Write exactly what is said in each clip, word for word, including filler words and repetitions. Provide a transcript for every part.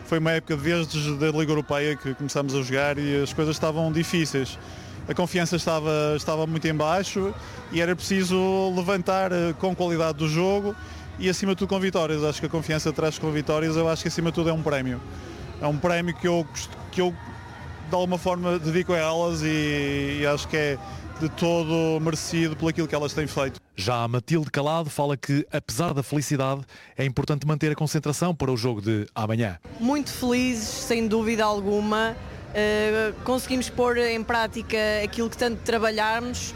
foi uma época desde a Liga Europeia que começámos a jogar e as coisas estavam difíceis. A confiança estava, estava muito em baixo e era preciso levantar com qualidade do jogo e acima de tudo com vitórias. Acho que a confiança traz com vitórias, eu acho que acima de tudo é um prémio. É um prémio que eu, que eu de alguma forma dedico a elas e, e acho que é de todo merecido por aquilo que elas têm feito. Já a Matilde Calado fala que, apesar da felicidade, é importante manter a concentração para o jogo de amanhã. Muito felizes, sem dúvida alguma. Uh, conseguimos pôr em prática aquilo que tanto trabalharmos,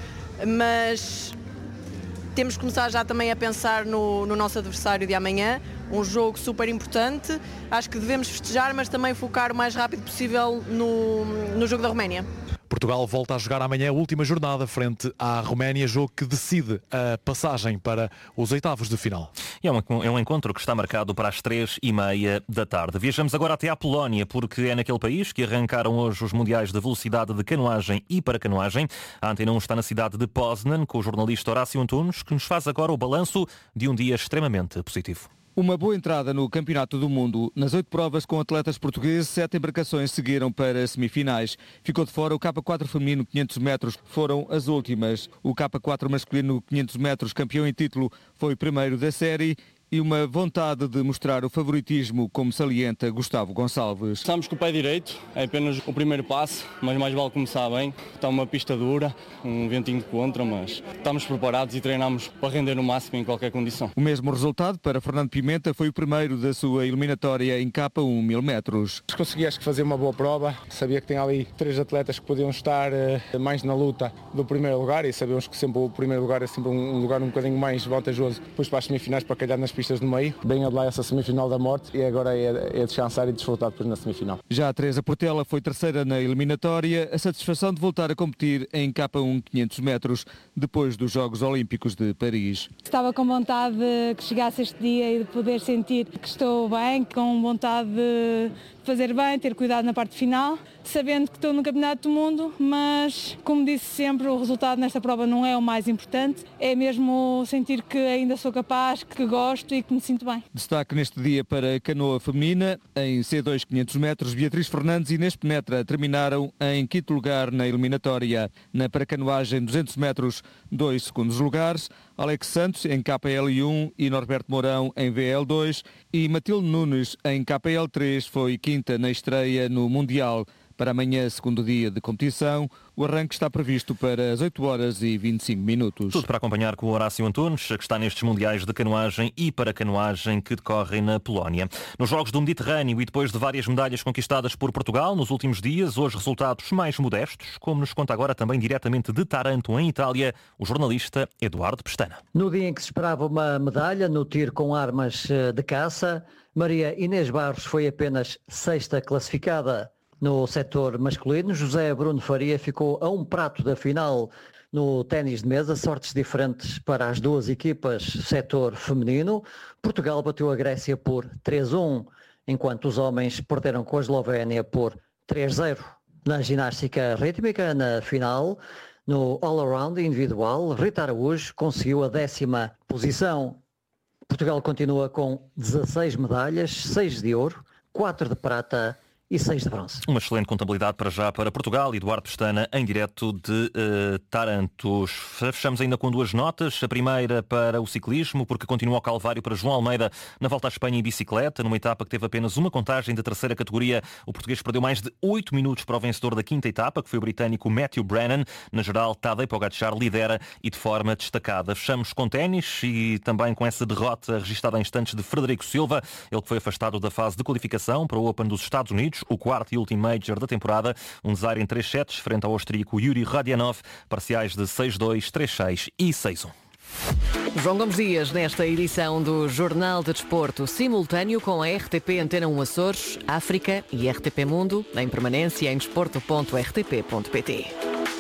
mas temos que começar já também a pensar no, no nosso adversário de amanhã. Um jogo super importante. Acho que devemos festejar, mas também focar o mais rápido possível no, no jogo da Roménia. Portugal volta a jogar amanhã a última jornada frente à Roménia, jogo que decide a passagem para os oitavos de final. É um, é um encontro que está marcado para as três e meia da tarde. Viajamos agora até à Polónia, porque é naquele país que arrancaram hoje os Mundiais de Velocidade de Canoagem e Paracanoagem. A Antena um está na cidade de Poznan, com o jornalista Horácio Antunes, que nos faz agora o balanço de um dia extremamente positivo. Uma boa entrada no Campeonato do Mundo. Nas oito provas com atletas portugueses, sete embarcações seguiram para semifinais. Ficou de fora o K quatro feminino quinhentos metros, foram as últimas. O K quatro masculino quinhentos metros, campeão em título, foi o primeiro da série. E uma vontade de mostrar o favoritismo, como salienta Gustavo Gonçalves. Começamos com o pé direito, é apenas o primeiro passo, mas mais vale começar bem. Está uma pista dura, um ventinho de contra, mas estamos preparados e treinamos para render o máximo em qualquer condição. O mesmo resultado para Fernando Pimenta, foi o primeiro da sua eliminatória em K um mil metros. Consegui acho que fazer uma boa prova, sabia que tem ali três atletas que podiam estar uh, mais na luta do primeiro lugar e sabemos que sempre o primeiro lugar é sempre um lugar um bocadinho mais vantajoso depois para as semifinais, para calhar nas pistas no meio. Bem a de lá essa semifinal da morte e agora é, é descansar e desfrutar depois na semifinal. Já a Teresa Portela foi terceira na eliminatória, a satisfação de voltar a competir em K um quinhentos metros depois dos Jogos Olímpicos de Paris. Estava com vontade de que chegasse este dia e de poder sentir que estou bem, com vontade de fazer bem, ter cuidado na parte final, sabendo que estou no Campeonato do Mundo, mas como disse sempre, o resultado nesta prova não é o mais importante, é mesmo sentir que ainda sou capaz, que gosto e que me sinto bem. Destaque neste dia para a canoa feminina, em C dois quinhentos metros, Beatriz Fernandes e Inês Penetra terminaram em quinto lugar na eliminatória. Na paracanoagem duzentos metros, dois segundos lugares, Alex Santos em K L um e Norberto Mourão em V L dois e Matilde Nunes em K L três foi quinta na estreia no Mundial. Para amanhã, segundo dia de competição, o arranque está previsto para as oito horas e vinte e cinco minutos. Tudo para acompanhar com o Horácio Antunes, que está nestes Mundiais de Canoagem e Paracanoagem que decorrem na Polónia. Nos Jogos do Mediterrâneo e depois de várias medalhas conquistadas por Portugal nos últimos dias, hoje resultados mais modestos, como nos conta agora também diretamente de Taranto, em Itália, o jornalista Eduardo Pestana. No dia em que se esperava uma medalha no tiro com armas de caça, Maria Inês Barros foi apenas sexta classificada. No setor masculino, José Bruno Faria ficou a um prato da final. No ténis de mesa, sortes diferentes para as duas equipas. Setor feminino, Portugal bateu a Grécia por três a um, enquanto os homens perderam com a Eslovénia por três a zero. Na ginástica rítmica, na final, no all-around individual, Rita Araújo conseguiu a décima posição. Portugal continua com dezasseis medalhas, seis de ouro, quatro de prata e seis de bronze. Uma excelente contabilidade para já para Portugal. Eduardo Pestana em direto de uh, Tarantos. Fechamos ainda com duas notas. A primeira para o ciclismo, porque continua o calvário para João Almeida na Volta à Espanha em bicicleta. Numa etapa que teve apenas uma contagem da terceira categoria, o português perdeu mais de oito minutos para o vencedor da quinta etapa, que foi o britânico Matthew Brennan. Na geral, Tadej Pogacar lidera e de forma destacada. Fechamos com ténis e também com essa derrota registada em instantes de Frederico Silva, ele que foi afastado da fase de qualificação para o Open dos Estados Unidos, o quarto e último Major da temporada, um desar em três sets frente ao austríaco Yuri Radionov, parciais de seis dois, três seis e seis um. João Gomes Dias, nesta edição do Jornal de Desporto, simultâneo com a R T P Antena um Açores, África e R T P Mundo, em permanência em desporto ponto r t p ponto p t.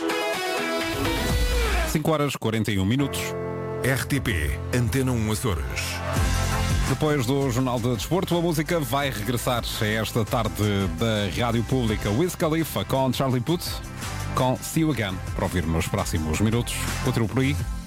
cinco horas e quarenta e um minutos. R T P Antena um Açores. Depois do Jornal de Desporto, a música vai regressar a esta tarde da Rádio Pública. Wiz Khalifa com Charlie Puth, com See You Again, para ouvir nos próximos minutos. Continua por aí.